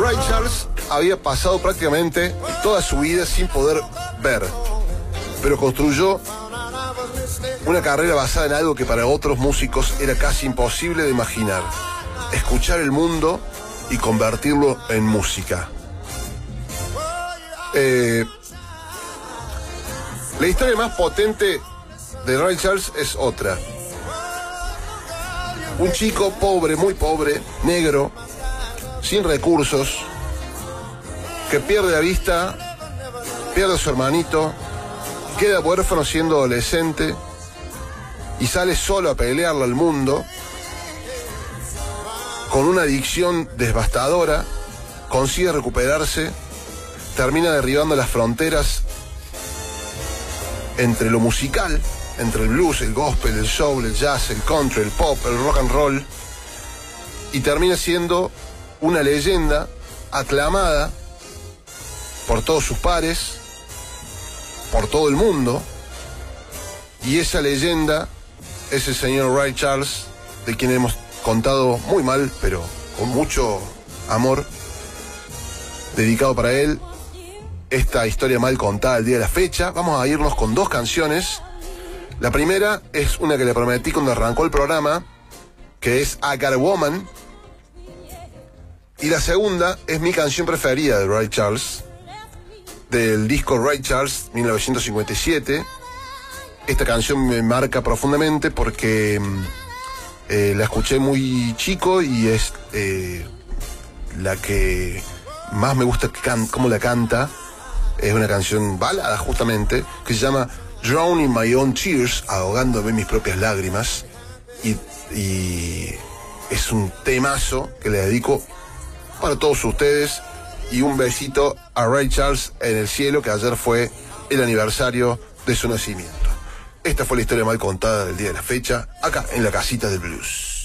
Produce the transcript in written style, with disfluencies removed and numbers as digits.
Ray Charles había pasado prácticamente toda su vida sin poder ver, pero construyó una carrera basada en algo que para otros músicos era casi imposible de imaginar: escuchar el mundo y convertirlo en música. La historia más potente de Ray Charles es otra. Un chico pobre, muy pobre, negro, sin recursos, que pierde la vista, pierde a su hermanito, queda huérfano siendo adolescente y sale solo a pelearle al mundo con una adicción devastadora, consigue recuperarse, termina derribando las fronteras entre lo musical, entre el blues, el gospel, el soul, el jazz, el country, el pop, el rock and roll, y termina siendo una leyenda aclamada por todos sus pares, por todo el mundo, y esa leyenda es el señor Ray Charles, de quien hemos contado muy mal, pero con mucho amor, dedicado para él, esta historia mal contada el día de la fecha. Vamos a irnos con dos canciones. La primera es una que le prometí cuando arrancó el programa, que es I Got a Woman. Y la segunda es mi canción preferida de Ray Charles, del disco Ray Charles 1957. Esta canción me marca profundamente porque la escuché muy chico y es la que más me gusta cómo la canta. Es una canción balada justamente, que se llama Drowning My Own Tears, ahogándome en mis propias lágrimas, y es un temazo que le dedico para todos ustedes, y un besito a Ray Charles en el cielo, que ayer fue el aniversario de su nacimiento. Esta fue la historia mal contada del día de la fecha, acá en la casita del blues.